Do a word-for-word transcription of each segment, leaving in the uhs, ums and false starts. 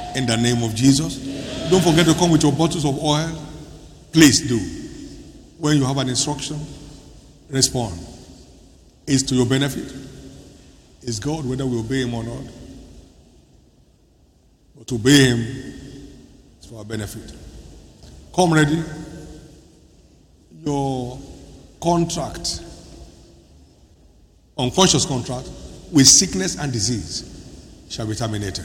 In the name of Jesus. Don't forget to come with your bottles of oil. Please do. When you have an instruction, respond. It's to your benefit. It's God whether we obey him or not. But to obey him is for our benefit. Come ready. Your contract, unconscious contract, with sickness and disease shall be terminated.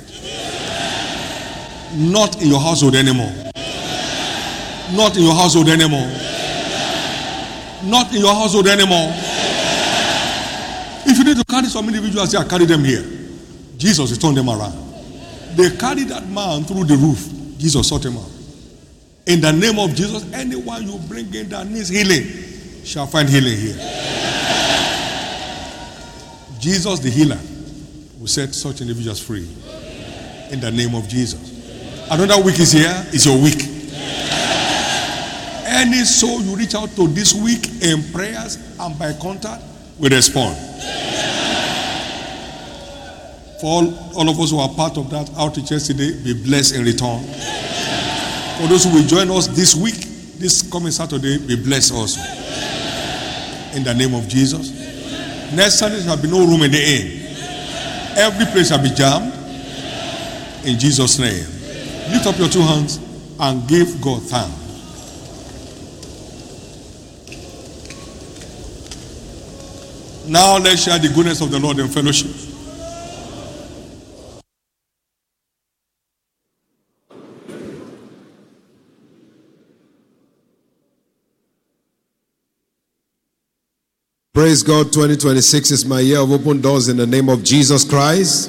Not in your household anymore. Not in your household anymore. Not in your household anymore. If you need to carry some individuals here, carry them here. Jesus will turn them around. They carried that man through the roof. Jesus sought him out. In the name of Jesus, anyone you bring in that needs healing shall find healing here. Jesus, the healer, will set such individuals free. In the name of Jesus. Another week is here. It's your week. Any soul you reach out to this week in prayers and by contact will respond. For all, all of us who are part of that outreach yesterday, be blessed in return. For those who will join us this week, this coming Saturday, be blessed also. In the name of Jesus. Next Sunday there shall be no room in the inn. Every place shall be jammed. In Jesus' name. Lift up your two hands and give God thanks. Now let's share the goodness of the Lord in fellowship. Praise God. twenty twenty-six is my year of open doors in the name of Jesus Christ.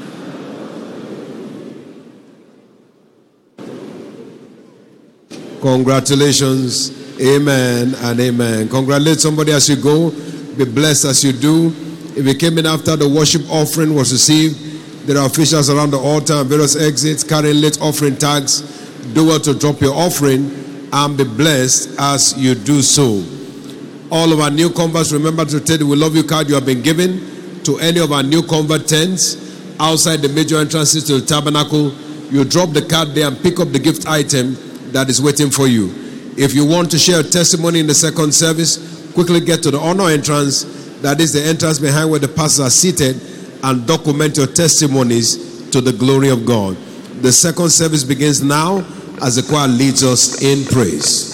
Congratulations. Amen and amen. Congratulate somebody as you go. Be blessed as you do. If you came in after the worship offering was received, there are officials around the altar and various exits carrying late offering tags. Do well to drop your offering and be blessed as you do so. All of our new converts, remember to take the We Love You card you have been given to any of our new convert tents outside the major entrances to the tabernacle. You drop the card there and pick up the gift item that is waiting for you. If you want to share a testimony in the second service, quickly get to the honor entrance. That is the entrance behind where the pastors are seated, and document your testimonies to the glory of God. The second service begins now as the choir leads us in praise.